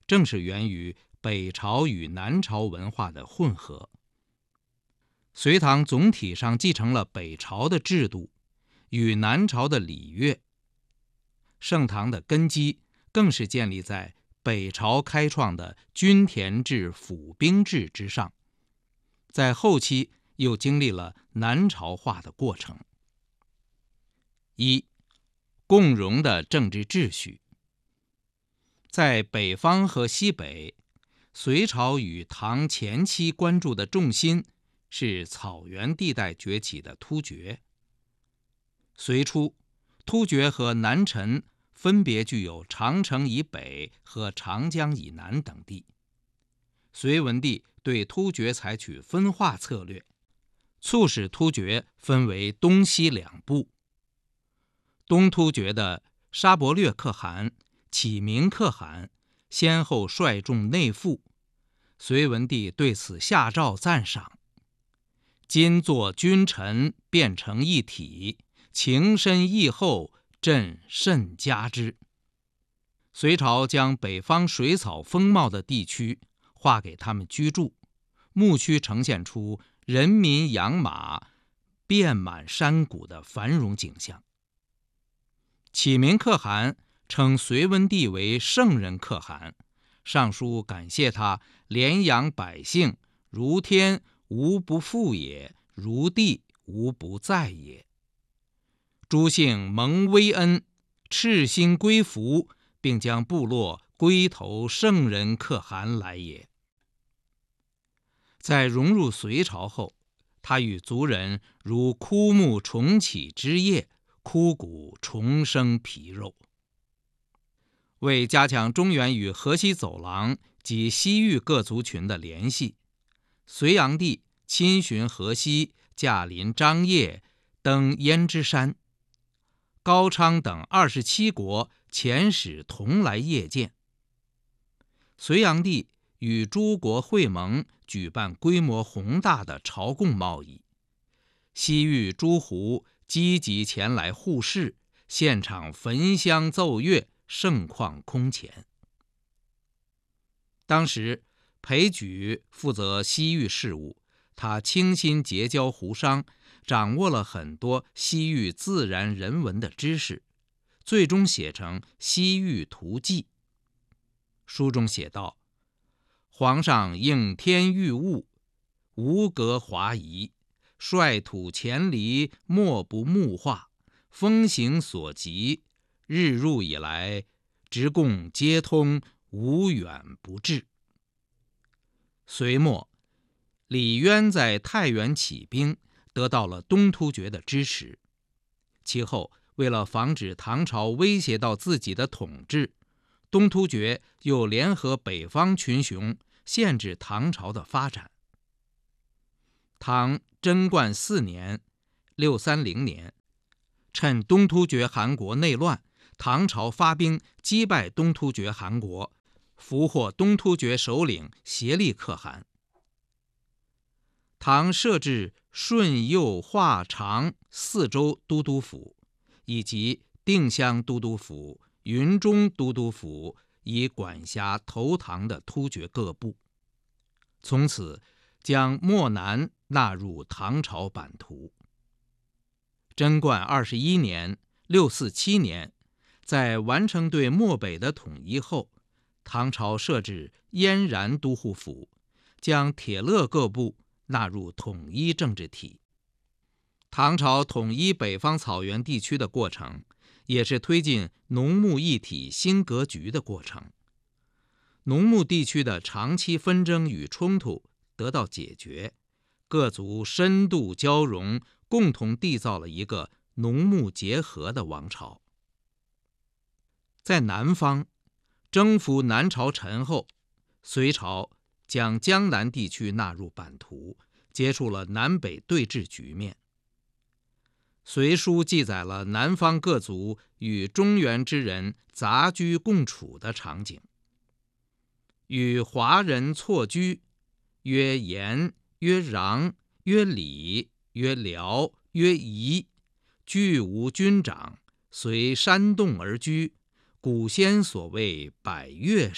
正是源于北朝与南朝文化的混合。隋唐总体上继承了北朝的制度与南朝的礼乐，盛唐的根基更是建立在北朝开创的均田制府兵制之上，在后期又经历了南朝化的过程。一、共荣的政治秩序。在北方和西北，隋朝与唐前期关注的重心是草原地带崛起的突厥。隋初，突厥和南陈分别具有长城以北和长江以南等地。隋文帝对突厥采取分化策略，促使突厥分为东西两部。东突厥的沙伯略可汗、启明可汗先后率众内附，隋文帝对此下诏赞赏：今作君臣变成一体，情深义厚，朕甚嘉之。隋朝将北方水草丰茂的地区划给他们居住，牧区呈现出人民养马、遍满山谷的繁荣景象。启明可汗称隋文帝为圣人可汗，上书感谢他怜养百姓，如天无不复也，如地无不在也。诸姓蒙威恩，赤心归服，并将部落归投圣人可汗来也。在融入隋朝后，他与族人如枯木重启枝叶，枯骨重生皮肉。为加强中原与河西走廊及西域各族群的联系，隋炀帝亲巡河西，驾临张掖，登胭脂山。高昌等27国遣使同来谒见。隋炀帝与诸国会盟，举办规模宏大的朝贡贸易。西域诸胡积极前来互市，现场焚香奏乐，盛况空前。当时裴矩负责西域事务，他倾心结交胡商，掌握了很多西域自然人文的知识，最终写成《西域图记》。书中写道：皇上应天御物，无隔华夷，率土前离，莫不目化，风行所及，日入以来，直贡皆通，无远不至。隋末，李渊在太原起兵，得到了东突厥的支持。其后，为了防止唐朝威胁到自己的统治，东突厥又联合北方群雄，限制唐朝的发展。唐贞观4年（630年），趁东突厥汗国内乱，唐朝发兵击败东突厥汗国，俘获东突厥首领颉利可汗。唐设置顺右华长4州都督府，以及定襄都督府、云中都督府，以管辖投唐的突厥各部。从此将漠南纳入唐朝版图。贞观21年（647年），在完成对漠北的统一后，唐朝设置燕然都护府，将铁勒各部纳入统一政治体。唐朝统一北方草原地区的过程，也是推进农牧一体新格局的过程。农牧地区的长期纷争与冲突得到解决，各族深度交融，共同缔造了一个农牧结合的王朝。在南方，征服南朝陈后，隋朝将江南地区纳入版图，结束了南北对峙局面。隋书记载了南方各族与中原之人杂居共处的场景。与华人错居，曰延，曰穰，曰礼，曰辽，曰夷，俱无君长，随山洞而居，古先所谓百越